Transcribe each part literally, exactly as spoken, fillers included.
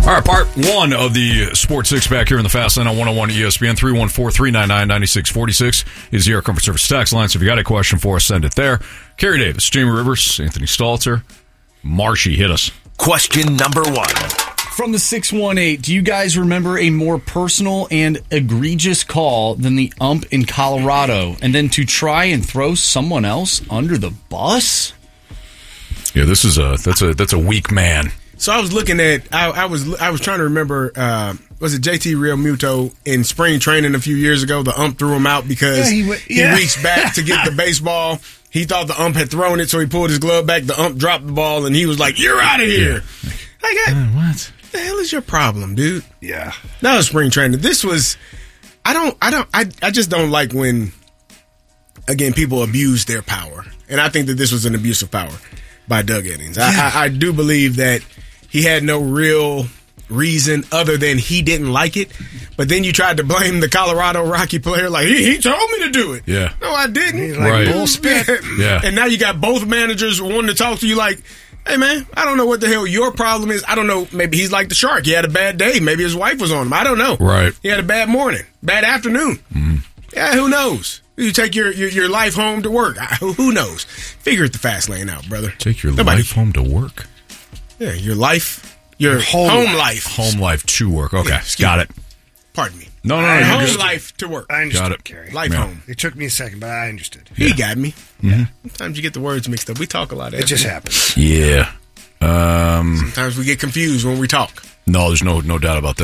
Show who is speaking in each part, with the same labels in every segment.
Speaker 1: All right, part one of the Sports Six-Pack here in the Fast Lane on one oh one E S P N. three one four, three nine nine, nine six four six is the Air Comfort Service tax line. So if you got a question for us, send it there. Kerry Davis, Jamie Rivers, Anthony Stalter, Marshy, hit us.
Speaker 2: Question number one.
Speaker 3: From the six one eight, do you guys remember a more personal and egregious call than the ump in Colorado? And then to try and throw someone else under the bus?
Speaker 1: Yeah, this is a that's a that's a weak man.
Speaker 4: So I was looking at, I, I was I was trying to remember, uh, was it J T Realmuto in spring training a few years ago? The ump threw him out because yeah, he, went, yeah. he reached back to get the baseball. He thought the ump had thrown it, so he pulled his glove back. The ump dropped the ball, and he was like, "You're out of here."
Speaker 1: Yeah.
Speaker 4: I got,
Speaker 1: uh, what
Speaker 4: the hell is your problem, dude?
Speaker 3: Yeah.
Speaker 4: That was spring training. This was, I don't, I don't, I, I just don't like when, again, people abuse their power. And I think that this was an abuse of power by Doug Eddings. Yeah. I, I, I do believe that he had no real reason other than he didn't like it. But then you tried to blame the Colorado Rocky player like, he, he told me to do it.
Speaker 1: Yeah.
Speaker 4: No, I didn't.
Speaker 1: Like, right.
Speaker 4: Bullspit.
Speaker 1: Yeah.
Speaker 4: And now you got both managers wanting to talk to you like, hey, man, I don't know what the hell your problem is. I don't know. Maybe he's like the shark. He had a bad day. Maybe his wife was on him. I don't know.
Speaker 1: Right.
Speaker 4: He had a bad morning, bad afternoon. Mm-hmm. Yeah, who knows? You take your, your, your life home to work. Who knows? Figure it the fast lane out, brother.
Speaker 1: Take your
Speaker 4: Nobody.
Speaker 1: life home to work?
Speaker 4: Yeah, your life. Your, your home, home life.
Speaker 1: Home life to work. Okay,
Speaker 4: yeah,
Speaker 1: got it.
Speaker 4: Pardon me.
Speaker 1: No, no, no.
Speaker 4: Home
Speaker 1: good.
Speaker 4: life to work.
Speaker 5: I understood,
Speaker 1: got it.
Speaker 5: Gary.
Speaker 4: Life
Speaker 1: yeah.
Speaker 4: home.
Speaker 5: It took me a second, but I understood.
Speaker 4: He
Speaker 1: yeah.
Speaker 4: got me.
Speaker 1: Mm-hmm.
Speaker 4: Yeah. Sometimes you get the words mixed up. We talk a lot.
Speaker 5: It just happens.
Speaker 1: Yeah. Um,
Speaker 4: Sometimes we get confused when we talk.
Speaker 1: No, there's no no doubt about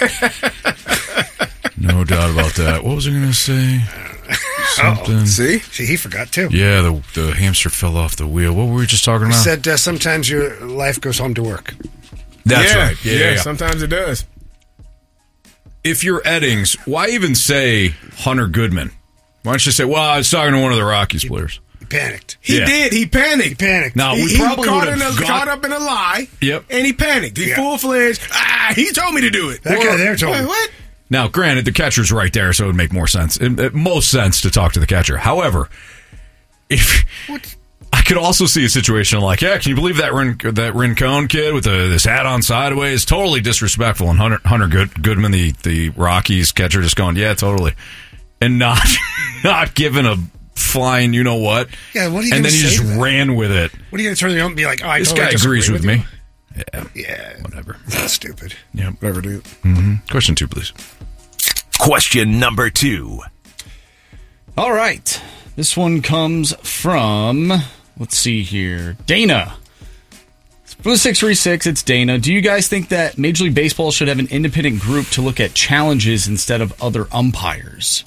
Speaker 1: that. No doubt about that. What was I going to say? Something.
Speaker 4: See?
Speaker 5: See, he forgot too.
Speaker 1: Yeah, the the hamster fell off the wheel. What were we just talking
Speaker 5: He
Speaker 1: about?
Speaker 5: said uh, sometimes your life goes home to work.
Speaker 1: That's
Speaker 4: yeah,
Speaker 1: right. Yeah,
Speaker 4: yeah,
Speaker 1: yeah, yeah.
Speaker 4: Sometimes it does.
Speaker 1: If you're Eddings, why even say Hunter Goodman? Why don't you say, well, I was talking to one of the Rockies players.
Speaker 5: He panicked.
Speaker 4: He
Speaker 1: Yeah.
Speaker 4: did. He panicked.
Speaker 5: He panicked.
Speaker 1: Now,
Speaker 4: He,
Speaker 1: we
Speaker 4: he
Speaker 1: probably
Speaker 4: caught,
Speaker 1: would
Speaker 4: in a,
Speaker 1: have got...
Speaker 4: caught up in a lie.
Speaker 1: Yep.
Speaker 4: And he panicked. He
Speaker 5: Yeah.
Speaker 4: full-fledged, ah, he told me to do it.
Speaker 5: That
Speaker 4: Or,
Speaker 5: guy there told
Speaker 4: wait,
Speaker 5: me.
Speaker 4: what?
Speaker 1: Now, granted, the catcher's right there, so it would make more sense. It, it, most sense to talk to the catcher. However, if
Speaker 5: What?
Speaker 1: I could also see a situation like, yeah, can you believe that Rin, that Rincon kid with the, this hat on sideways? Totally disrespectful. And Hunter, Hunter Good, Goodman, the, the Rockies catcher, just going, yeah, totally. And not not giving a flying, you know what?
Speaker 5: Yeah, what are you
Speaker 1: And
Speaker 5: gonna
Speaker 1: then he
Speaker 5: say
Speaker 1: just
Speaker 5: to that?
Speaker 1: ran with it.
Speaker 5: What are you going to turn around and be like, oh, I
Speaker 1: This
Speaker 5: totally
Speaker 1: guy
Speaker 5: disagree
Speaker 1: agrees with,
Speaker 5: you?
Speaker 1: me. Yeah.
Speaker 5: Yeah.
Speaker 1: Whatever.
Speaker 5: That's stupid.
Speaker 1: Yeah.
Speaker 4: Whatever, dude.
Speaker 1: Mm-hmm. Question two, please.
Speaker 2: Question number two.
Speaker 3: All right. This one comes from, let's see here, Dana. From the six three six, it's Dana. Do you guys think that Major League Baseball should have an independent group to look at challenges instead of other umpires?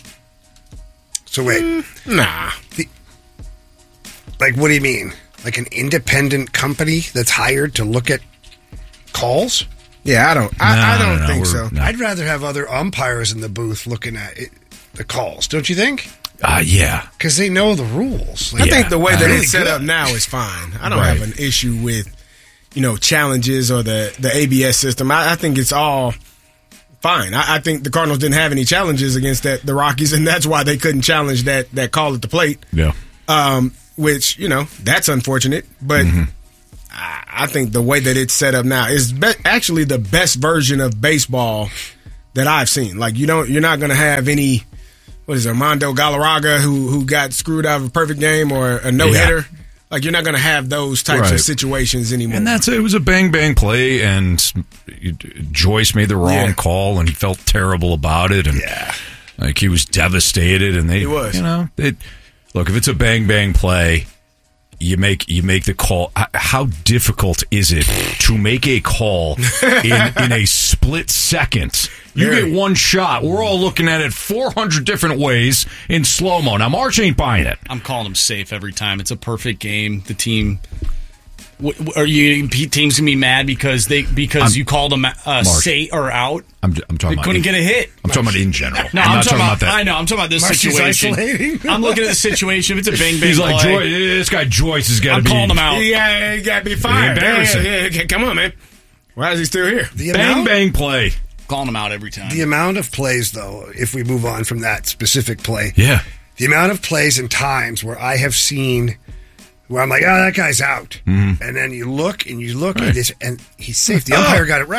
Speaker 5: So wait.
Speaker 4: Mm, nah.
Speaker 5: The, like, what do you mean? Like an independent company that's hired to look at calls?
Speaker 4: Yeah, I don't. I,
Speaker 1: No,
Speaker 4: I don't
Speaker 1: no, no,
Speaker 4: think
Speaker 1: we're-
Speaker 4: so.
Speaker 1: no.
Speaker 5: I'd rather have other umpires in the booth looking at it, the calls, don't you think?
Speaker 1: Uh, yeah.
Speaker 5: Because they know the rules.
Speaker 4: I
Speaker 5: Like,
Speaker 1: Yeah.
Speaker 4: think the way that
Speaker 5: Really
Speaker 4: it's set
Speaker 5: good.
Speaker 4: up now is fine. I don't
Speaker 1: Right.
Speaker 4: have an issue with, you know, challenges or the, the A B S system. I, I think it's all fine. I, I think the Cardinals didn't have any challenges against that the Rockies, and that's why they couldn't challenge that that call at the plate.
Speaker 1: Yeah.
Speaker 4: Um, which, you know, that's unfortunate. But
Speaker 1: Mm-hmm.
Speaker 4: I, I think the way that it's set up now is be- actually the best version of baseball that I've seen. Like, you don't, you're not going to have any. What is it, Armando Galarraga who who got screwed out of a perfect game or a no hitter?
Speaker 1: Yeah.
Speaker 4: Like, you're not going to have those types
Speaker 1: Right.
Speaker 4: of situations anymore.
Speaker 1: And that's it. It was a bang bang play, and Joyce made the wrong
Speaker 4: Yeah.
Speaker 1: call, and he felt terrible about it, and
Speaker 5: Yeah.
Speaker 1: like he was devastated. And they,
Speaker 4: He was.
Speaker 1: you know, it, look, if it's a bang bang play, you make you make the call. H- How difficult is it to make a call in in a split second? You
Speaker 4: Very.
Speaker 1: get one shot. We're all looking at it four hundred different ways in slow mo. Now, March ain't buying it.
Speaker 3: I'm calling them safe every time. It's a perfect game. The team, w- w- are you teams gonna be mad because they because
Speaker 1: I'm-
Speaker 3: you called them uh, say or out?
Speaker 1: I'm, I'm talking
Speaker 3: They
Speaker 1: about
Speaker 3: couldn't
Speaker 1: in-
Speaker 3: get a hit.
Speaker 1: I'm talking about in general.
Speaker 3: No,
Speaker 1: I'm,
Speaker 3: I'm,
Speaker 1: not
Speaker 3: talking about,
Speaker 1: that.
Speaker 3: I know. I'm talking about this
Speaker 5: Marcy's
Speaker 3: situation.
Speaker 5: isolating.
Speaker 3: I'm looking at the situation. If it's a bang bang
Speaker 1: He's like,
Speaker 3: play,
Speaker 1: Joyce, this guy Joyce has got to
Speaker 3: I'm
Speaker 1: be.
Speaker 3: calling him out.
Speaker 4: yeah, you got to be fired.
Speaker 1: Embarrassing.
Speaker 4: Yeah, yeah, yeah, come on, man. Why is he still here?
Speaker 5: The
Speaker 1: Bang
Speaker 5: amount,
Speaker 1: bang play.
Speaker 3: Calling them out every time.
Speaker 5: the amount of plays, though, if we move on from that specific play,
Speaker 1: Yeah.
Speaker 5: the amount of plays and times where I have seen where I'm like, oh, that guy's out.
Speaker 1: Mm-hmm.
Speaker 5: And then you look and you look
Speaker 1: Right.
Speaker 5: at this, and he's safe. The umpire got it right.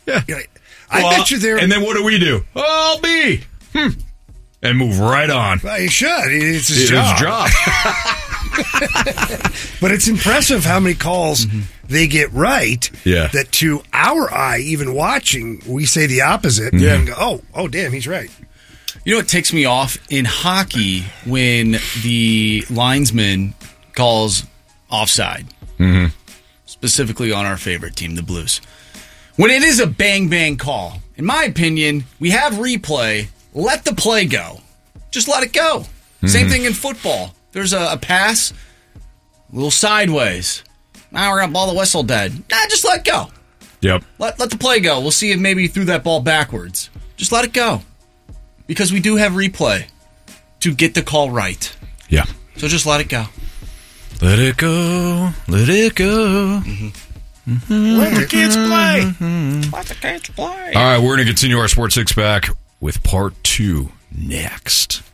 Speaker 1: Yeah.
Speaker 5: You know, I
Speaker 1: Well,
Speaker 5: bet you there.
Speaker 1: And then what do we do? Oh, I'll be. Hmm. And move right on.
Speaker 5: Well, he should. It's his
Speaker 1: It's
Speaker 5: job.
Speaker 1: his job.
Speaker 5: But it's impressive how many calls they get right.
Speaker 1: Yeah.
Speaker 5: That to our eye, even watching, we say the opposite.
Speaker 1: Yeah.
Speaker 5: And go, oh, oh, damn, he's right.
Speaker 3: You know what ticks me off in hockey when the linesman calls offside,
Speaker 1: Mm-hmm.
Speaker 3: specifically on our favorite team, the Blues. When it is a bang bang call, in my opinion, we have replay. Let the play go. Just let it go.
Speaker 1: Mm-hmm.
Speaker 3: Same thing in football. There's a, a pass, a little sideways. Now we're gonna blow the whistle dead. Nah, just let it go.
Speaker 1: Yep.
Speaker 3: Let let the play go. We'll see if maybe he threw that ball backwards. Just let it go. Because we do have replay to get the call right.
Speaker 1: Yeah.
Speaker 3: So just let it go.
Speaker 1: Let it go. Let it go.
Speaker 4: Let the kids play.
Speaker 3: Let the kids play.
Speaker 1: All right, we're going to continue our Sports Six Pack with part two next.